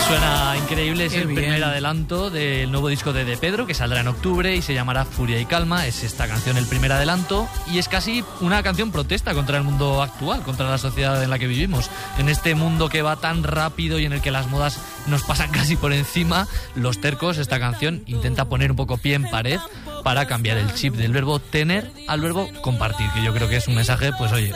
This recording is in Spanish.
Suena increíble, es Qué el bien. primer adelanto del nuevo disco de Pedro, que saldrá en octubre y se llamará Furia y Calma. Es esta canción el primer adelanto y es casi una canción protesta contra el mundo actual, contra la sociedad en la que vivimos. En este mundo que va tan rápido y en el que las modas nos pasan casi por encima, Los Tercos, esta canción intenta poner un poco pie en pared para cambiar el chip del verbo tener al verbo compartir, que yo creo que es un mensaje, pues oye,